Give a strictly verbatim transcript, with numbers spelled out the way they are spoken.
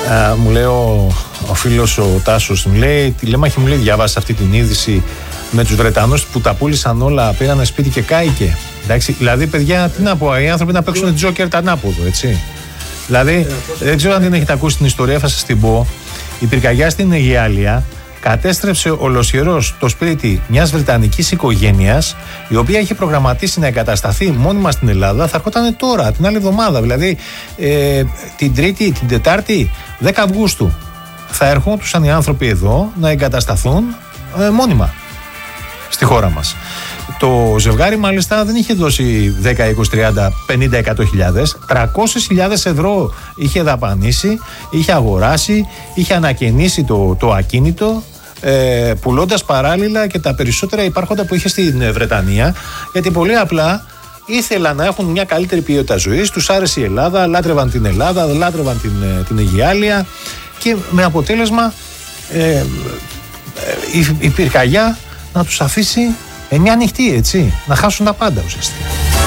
Α, μου λέει ο, ο φίλος ο Τάσος, μου λέει, τηλέμαχη, μου λέει, διάβασε αυτή την είδηση με τους Βρετανούς που τα πούλησαν όλα, πήρανε σπίτι και κάηκε. Εντάξει, δηλαδή, παιδιά, τι να πω, οι άνθρωποι να παίξουν τζόκερ τα ανάποδο, έτσι. Δηλαδή, δεν ξέρω αν την έχετε ακούσει την ιστορία, θα σας την πω. Η πυρκαγιά στην Αιγιάλεια κατέστρεψε ολοσχερός το σπίτι μιας βρετανικής οικογένειας, η οποία είχε προγραμματίσει να εγκατασταθεί μόνιμα στην Ελλάδα. Θα έρχονταν τώρα, την άλλη εβδομάδα, δηλαδή ε, την Τρίτη, την Τετάρτη, δέκα Αυγούστου. Θα ερχόντουσαν οι άνθρωποι εδώ να εγκατασταθούν ε, μόνιμα στη χώρα μας. Το ζευγάρι μάλιστα δεν είχε δώσει δέκα, είκοσι, τριάντα, πενήντα, εκατό χιλιάδες. τριακόσιες χιλιάδες ευρώ είχε δαπανίσει, είχε αγοράσει, είχε ανακαινήσει το, το ακίνητο, ε, πουλώντας παράλληλα και τα περισσότερα υπάρχοντα που είχε στην Βρετανία, γιατί πολύ απλά ήθελαν να έχουν μια καλύτερη ποιότητα ζωής, τους άρεσε η Ελλάδα, λάτρευαν την Ελλάδα, λάτρευαν την, την Αιγιάλεια, και με αποτέλεσμα ε, ε, η, η πυρκαγιά να τους αφήσει Ε, μια ανοιχτή, έτσι, να χάσουν τα πάντα ουσιαστικά.